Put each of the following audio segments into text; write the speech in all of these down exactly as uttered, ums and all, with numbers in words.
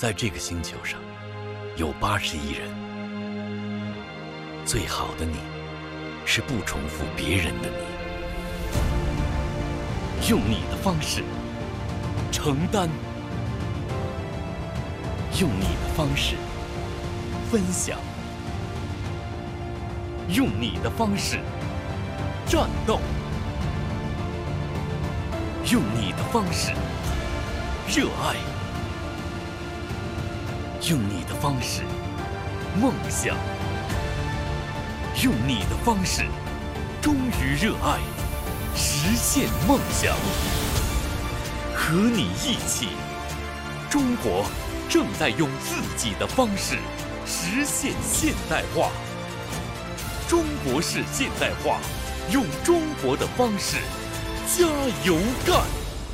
在这个星球上，有八十亿人。最好的你，是不重复别人的你。用你的方式承担，用你的方式分享，用你的方式战斗，用你的方式热爱，用你的方式梦想，用你的方式忠于热爱，实现梦想。和你一起，中国正在用自己的方式实现现代化。中国式现代化，用中国的方式加油干！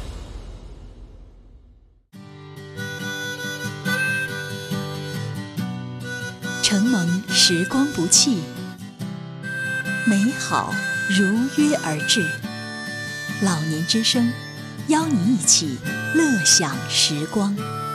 承蒙时光不弃，美好如约而至。老年之声，邀您一起乐享时光。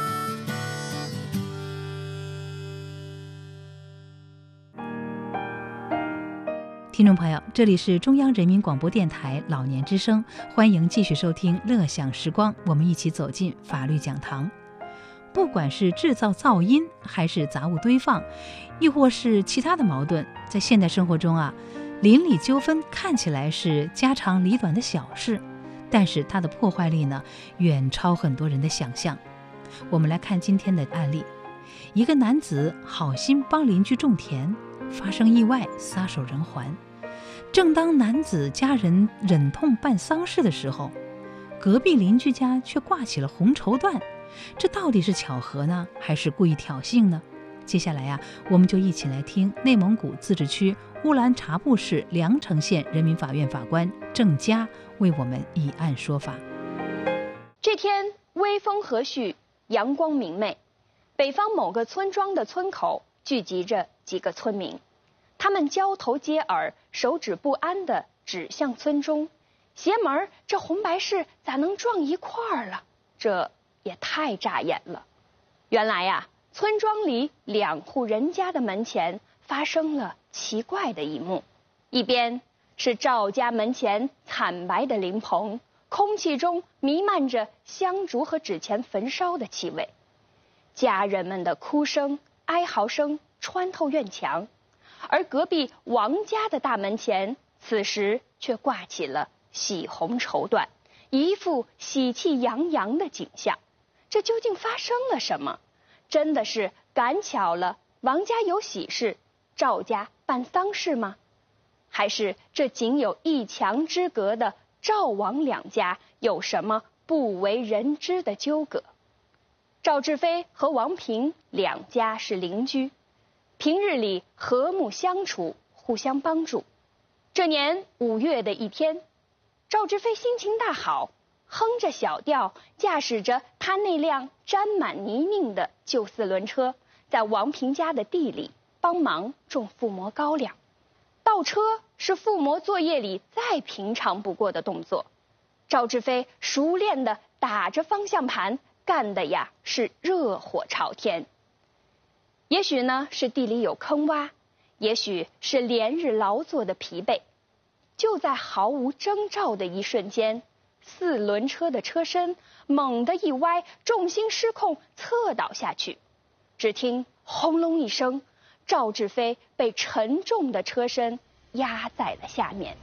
听众朋友，这里是中央人民广播电台老年之声，欢迎继续收听乐享时光，我们一起走进法律讲堂。不管是制造噪音，还是杂物堆放，亦或是其他的矛盾，在现代生活中啊，邻里纠纷看起来是家长里短的小事，但是它的破坏力呢，远超很多人的想象。我们来看今天的案例，一个男子好心帮邻居种田，发生意外，撒手人寰。正当男子家人忍痛办丧事的时候，隔壁邻居家却挂起了红绸缎，这到底是巧合呢，还是故意挑衅呢？接下来呀、啊，我们就一起来听内蒙古自治区乌兰察布市凉城县人民法院法官郑佳为我们以案说法。 这天微风和煦，阳光明媚，北方某个村庄的村口聚集着几个村民，他们交头接耳，手指不安地指向村中。邪门，这红白事咋能撞一块儿了？这也太扎眼了。原来呀、啊，村庄里两户人家的门前发生了奇怪的一幕。一边是赵家门前惨白的灵棚，空气中弥漫着香烛和纸钱焚烧的气味，家人们的哭声、哀嚎声穿透院墙。而隔壁王家的大门前，此时却挂起了喜红绸缎，一副喜气洋洋的景象。这究竟发生了什么？真的是赶巧了，王家有喜事，赵家办丧事吗？还是这仅有一墙之隔的赵王两家有什么不为人知的纠葛？赵志飞和王平两家是邻居，平日里和睦相处，互相帮助。这年五月的一天，赵志飞心情大好，哼着小调，驾驶着他那辆沾满泥泞的旧四轮车，在王平家的地里帮忙种附魔高粱。倒车是附魔作业里再平常不过的动作，赵志飞熟练地打着方向盘，干的呀是热火朝天。也许呢是地里有坑洼，也许是连日劳作的疲惫，就在毫无征兆的一瞬间，四轮车的车身猛地一歪，重心失控侧倒下去。只听轰隆一声，赵志飞被沉重的车身压在了下面。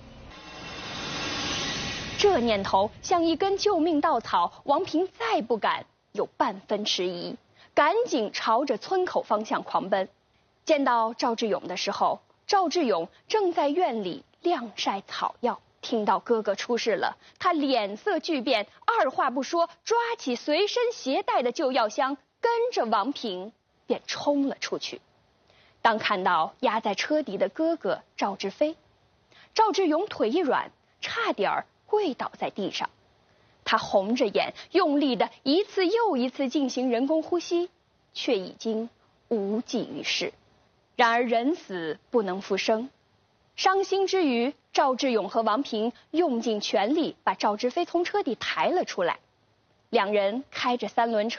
这念头像一根救命稻草，王平再不敢有半分迟疑，赶紧朝着村口方向狂奔。见到赵志勇的时候，赵志勇正在院里晾晒草药，听到哥哥出事了，他脸色巨变，二话不说，抓起随身携带的旧药箱，跟着王平便冲了出去。当看到压在车底的哥哥赵志飞，赵志勇腿一软，差点跪倒在地上。他红着眼，用力的一次又一次进行人工呼吸，却已经无济于事。然而人死不能复生，伤心之余，赵志勇和王平用尽全力把赵志飞从车底抬了出来。两人开着三轮车，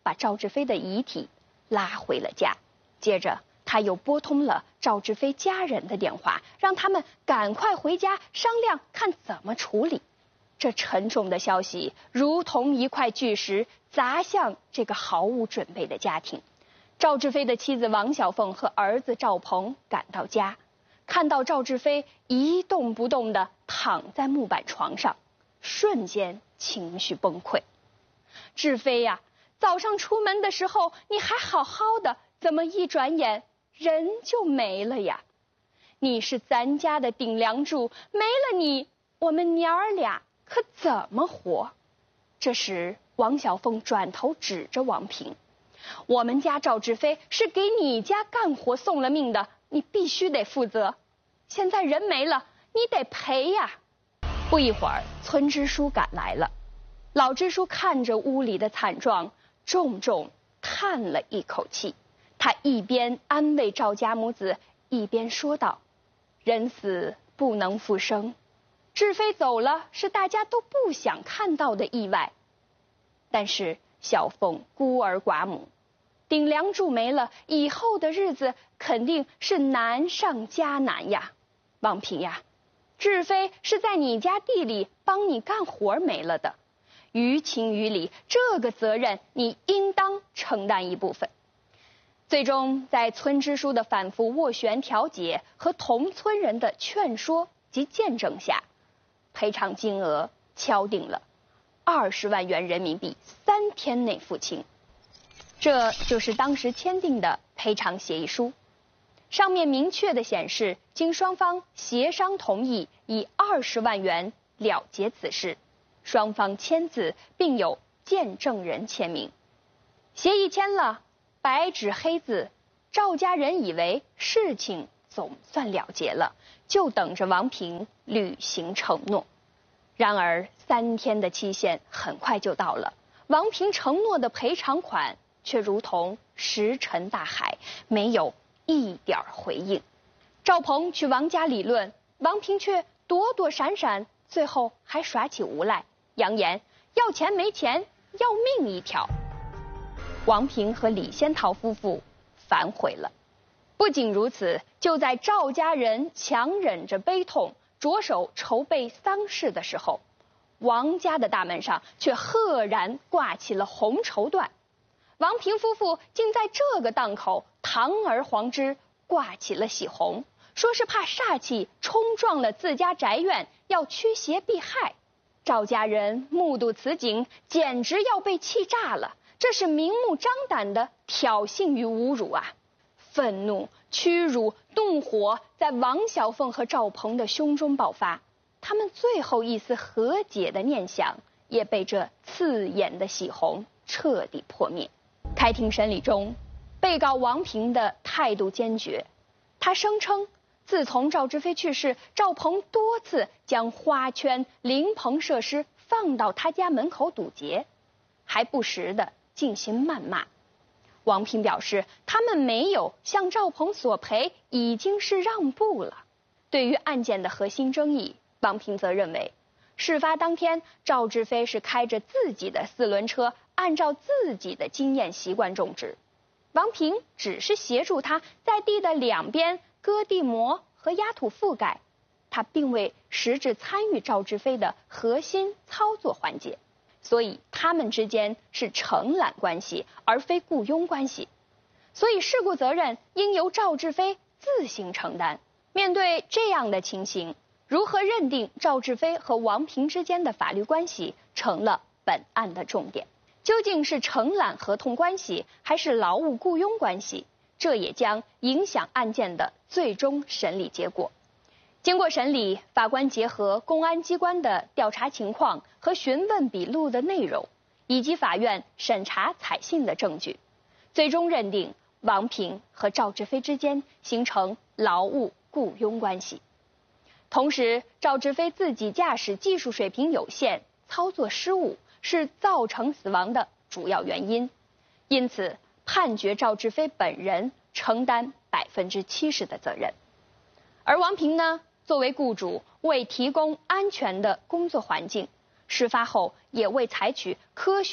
把赵志飞的遗体拉回了家。接着他又拨通了赵志飞家人的电话，让他们赶快回家商量看怎么处理。这沉重的消息如同一块巨石砸向这个毫无准备的家庭。赵志飞的妻子王小凤和儿子赵鹏赶到家，看到赵志飞一动不动地躺在木板床上，瞬间情绪崩溃。志飞呀，早上出门的时候你还好好的，怎么一转眼人就没了呀？你是咱家的顶梁柱，没了你，我们娘儿俩可怎么活？这时王小凤转头指着王平，我们家赵志飞是给你家干活送了命的，你必须得负责。现在人没了，你得赔呀。不一会儿，村支书赶来了。老支书看着屋里的惨状，重重叹了一口气。他一边安慰赵家母子，一边说道：人死不能复生，志飞走了是大家都不想看到的意外。但是小凤孤儿寡母，顶梁柱没了，以后的日子肯定是难上加难呀。王平呀，志飞是在你家地里帮你干活没了的，于情于理，这个责任你应当承担一部分。最终在村支书的反复斡旋调解和同村人的劝说及见证下，赔偿金额敲定了二十万元人民币，三天内付清。这就是当时签订的赔偿协议书，上面明确地显示，经双方协商同意，以二十万元了结此事，双方签字并有见证人签名。协议签了，白纸黑字，赵家人以为事情总算了结了，就等着王平履行承诺。然而三天的期限很快就到了，王平承诺的赔偿款却如同石沉大海，没有一点回应。赵鹏去王家理论，王平却躲躲闪闪，最后还耍起无赖，扬言要钱没钱，要命一条。王平和李仙桃夫妇反悔了。不仅如此，就在赵家人强忍着悲痛，着手筹备丧事的时候，王家的大门上却赫然挂起了红绸缎。王平夫妇竟在这个档口堂而皇之挂起了喜红，说是怕煞气冲撞了自家宅院，要驱邪避害。赵家人目睹此景，简直要被气炸了，这是明目张胆的挑衅与侮辱啊！愤怒、屈辱、怒火在王小凤和赵鹏的胸中爆发，他们最后一丝和解的念想也被这刺眼的喜红彻底破灭。开庭审理中，被告王平的态度坚决，他声称自从赵志飞去世，赵鹏多次将花圈、灵棚设施放到他家门口堵截，还不时地进行谩骂。王平表示，他们没有向赵鹏索赔，已经是让步了。对于案件的核心争议，王平则认为，事发当天赵志飞是开着自己的四轮车，按照自己的经验习惯种植，王平只是协助他在地的两边割地膜和压土覆盖，他并未实质参与赵志飞的核心操作环节，所以他们之间是承揽关系而非雇佣关系，所以事故责任应由赵志飞自行承担。面对这样的情形，如何认定赵志飞和王平之间的法律关系，成了本案的重点。究竟是承揽合同关系还是劳务雇佣关系，这也将影响案件的最终审理结果。经过审理，法官结合公安机关的调查情况和询问笔录的内容，以及法院审查采信的证据，最终认定王平和赵志飞之间形成劳务雇佣关系。同时，赵志飞自己驾驶技术水平有限，操作失误是造成死亡的主要原因，因此判决赵志飞本人承担百分之七十的责任。而王平呢，作为雇主，为提供安全的工作环境，事发后也未采取科学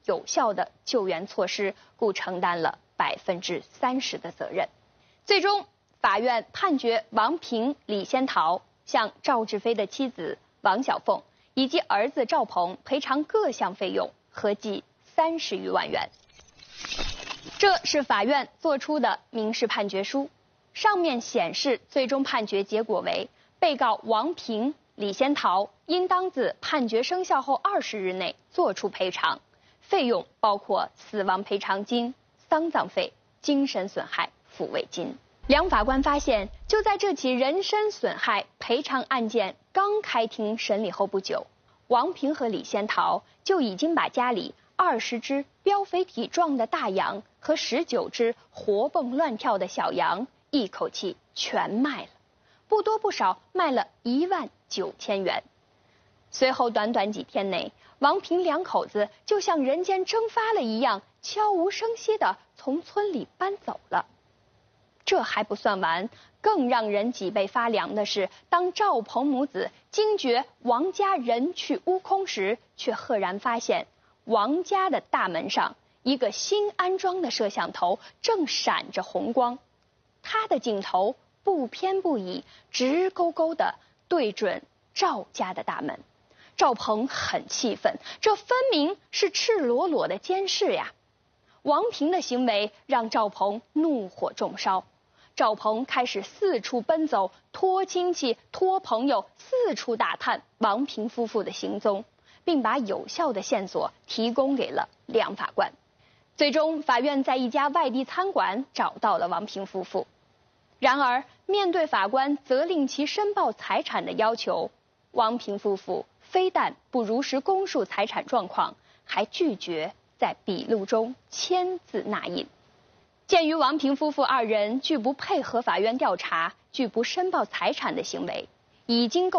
有效的救援措施，故承担了百分之三十的责任。最终，法院判决王平、李仙桃向赵志飞的妻子王小凤以及儿子赵鹏赔偿各项费用合计三十余万元。这是法院作出的民事判决书，上面显示最终判决结果为被告王平、李仙桃应当自判决生效后二十日内作出赔偿，费用包括死亡赔偿金、丧葬费、精神损害抚慰金。梁法官发现，就在这起人身损害赔偿案件刚开庭审理后不久，王平和李仙桃就已经把家里二十只膘肥体壮的大羊和十九只活蹦乱跳的小羊一口气全卖了，不多不少卖了一万九千元。随后短短几天内，王平两口子就像人间蒸发了一样，悄无声息地从村里搬走了。这还不算完，更让人脊背发凉的是，当赵鹏母子惊觉王家人去屋空时，却赫然发现王家的大门上一个新安装的摄像头正闪着红光，它的镜头不偏不倚，直勾勾地对准赵家的大门。赵鹏很气愤，这分明是赤裸裸的监视呀！王平的行为让赵鹏怒火中烧，赵鹏开始四处奔走，托亲戚、托朋友，四处打探王平夫妇的行踪，并把有效的线索提供给了梁法官。最终，法院在一家外地餐馆找到了王平夫妇。然而，面对法官责令其申报财产的要求，王平夫妇非但不如实供述财产状况，还拒绝在笔录中签字捺印。鉴于王平夫妇二人拒不配合法院调查、拒不申报财产的行为，已经构